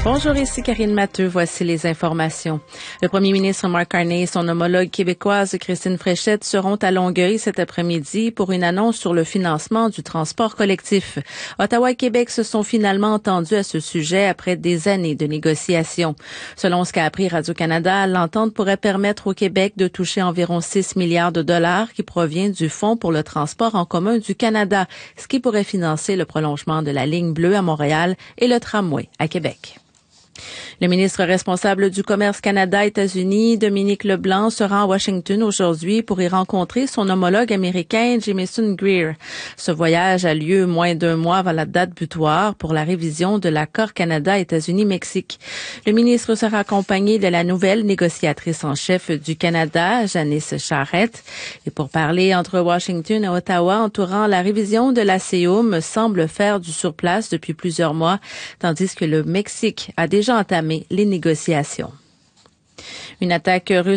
Bonjour, ici Karine Matteux. Voici les informations. Le premier ministre Mark Carney et son homologue québécoise Christine Fréchette seront à Longueuil cet après-midi pour une annonce sur le financement du transport collectif. Ottawa et Québec se sont finalement entendus à ce sujet après des années de négociations. Selon ce qu'a appris Radio-Canada, l'entente pourrait permettre au Québec de toucher environ 6 milliards de dollars qui provient du Fonds pour le transport en commun du Canada, ce qui pourrait financer le prolongement de la ligne bleue à Montréal et le tramway à Québec. Le ministre responsable du commerce Canada-États-Unis, Dominique Leblanc, se rend à Washington aujourd'hui pour y rencontrer son homologue américain, Jamieson Greer. Ce voyage a lieu moins d'un mois avant la date butoir pour la révision de l'accord Canada-États-Unis-Mexique. Le ministre sera accompagné de la nouvelle négociatrice en chef du Canada, Janice Charette. Et pour parler entre Washington et Ottawa entourant la révision de la CEUM semble faire du surplace depuis plusieurs mois, tandis que le Mexique a déjà entamé les négociations. Une attaque russe